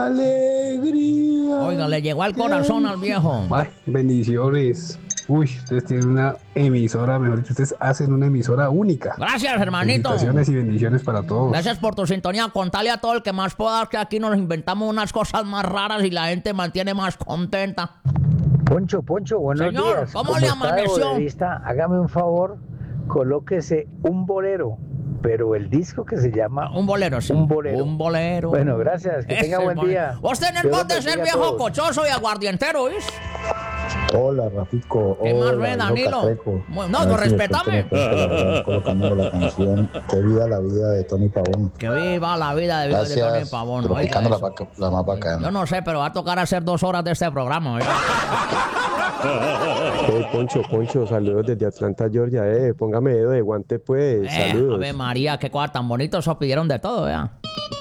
alegría. Oiga, le llegó al corazón al viejo. Ay, bendiciones. Uy, ustedes tienen una emisora, mejor dicho, ustedes hacen una emisora única. Gracias, hermanito. Felicitaciones y bendiciones para todos. Gracias por tu sintonía. Contale a todo el que más pueda que aquí nos inventamos unas cosas más raras y la gente mantiene más contenta. Poncho, buenos Señor, días. ¿cómo Como le está de amaneció? bolerista, hágame un favor, colóquese un bolero, pero el disco que se llama Un bolero, sí. Un bolero. Un bolero. Bueno, gracias, que tenga Ese buen día. Usted en el Dios pot de los ser bendiga a viejo todos. cochoso y aguardientero, ¿es? Hola, Rafico. ¿Qué más Hola, ve, hijo Danilo? Castreco. Bueno, no, A ver pues si de respétame. pronto me cuenta la verdad colocándome la canción Que viva la vida de Tony Pavón. Que viva la vida de Tony Gracias, Pavón. pero Oiga picando eso. la más bacana. Yo no sé, pero va a tocar hacer 2 horas de este programa, ¿oiga? Hey, Poncho, saludos desde Atlanta, Georgia. Póngame dedo de guante, pues. Saludos. Ave María, qué cosa tan bonito, eso pidieron de todo, vea.